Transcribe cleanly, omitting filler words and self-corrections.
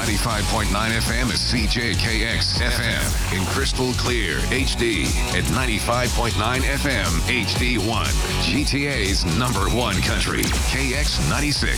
95.9 FM is CJKX FM in crystal clear HD at 95.9 FM HD1. GTA's #1 country, KX96.